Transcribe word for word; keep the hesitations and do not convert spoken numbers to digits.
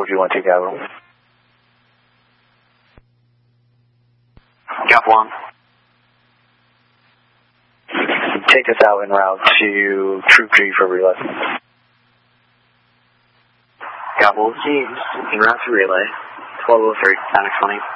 four G one two Capital. Cap one. Take us out en route to Troop G for relay. Capital G, en route to relay. twelve oh three, Panic twenty.